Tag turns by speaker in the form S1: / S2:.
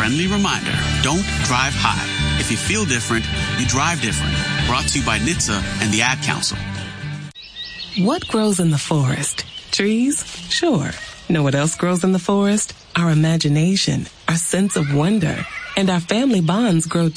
S1: friendly reminder, don't drive high. If you feel different, you drive different. Brought to you by NHTSA and the Ad Council.
S2: What grows in the forest? Trees? Sure. Know what else grows in the forest? Our imagination, our sense of wonder, and our family bonds grow